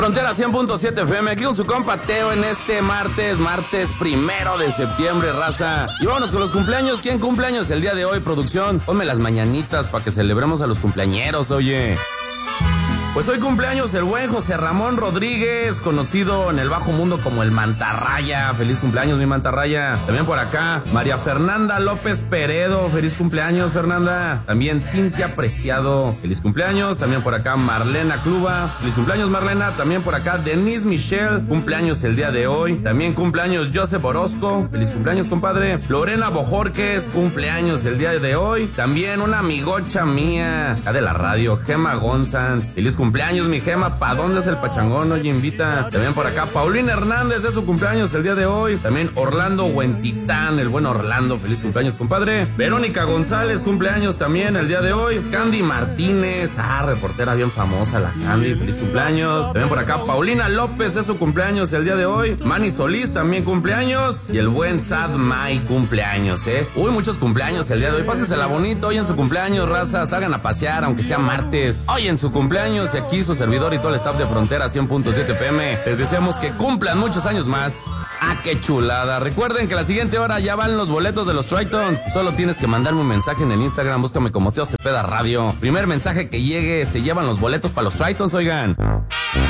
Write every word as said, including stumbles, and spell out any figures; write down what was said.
Frontera cien punto siete F M, aquí con su compa Teo en este martes, martes primero de septiembre, raza. Y vámonos con los cumpleaños. ¿Quién cumpleaños el día de hoy, producción? Ponme las mañanitas para que celebremos a los cumpleañeros, oye. Pues hoy cumpleaños el buen José Ramón Rodríguez, conocido en el bajo mundo como el Mantarraya. Feliz cumpleaños, mi Mantarraya. También por acá, María Fernanda López Peredo. Feliz cumpleaños, Fernanda. También Cintia Preciado. Feliz cumpleaños. También por acá, Marlena Cluba. Feliz cumpleaños, Marlena. También por acá, Denise Michelle. Cumpleaños el día de hoy. También cumpleaños Joseph Orozco. Feliz cumpleaños, compadre. Lorena Bojorques. Cumpleaños el día de hoy. También una amigocha mía, acá de la radio, Gema Gonzan. Feliz cumpleaños, mi Gema. ¿Pa' dónde es el pachangón? Oye, invita. También por acá, Paulina Hernández, de su cumpleaños el día de hoy. También Orlando Huentitán, el buen Orlando. Feliz cumpleaños, compadre. Verónica González, cumpleaños también el día de hoy. Candy Martínez, ah, reportera bien famosa, la Candy. Feliz cumpleaños. También por acá, Paulina López, de su cumpleaños el día de hoy. Manny Solís, también cumpleaños. Y el buen Sad Mai, cumpleaños, eh. Uy, muchos cumpleaños el día de hoy. Pásensela bonito hoy en su cumpleaños, raza. Salgan a pasear, aunque sea martes. Hoy en su cumpleaños. Y aquí su servidor y todo el staff de Frontera cien punto siete F M les deseamos que cumplan muchos años más. ¡Ah, qué chulada! Recuerden que la siguiente hora ya van los boletos de los Tritons. Solo tienes que mandarme un mensaje en el Instagram. Búscame como Teo Cepeda Radio. Primer mensaje que llegue, se llevan los boletos para los Tritons, oigan.